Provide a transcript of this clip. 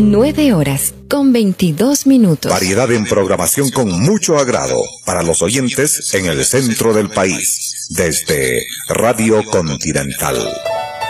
9:22. Variedad en programación con mucho agrado para los oyentes en el centro del país, desde Radio Continental.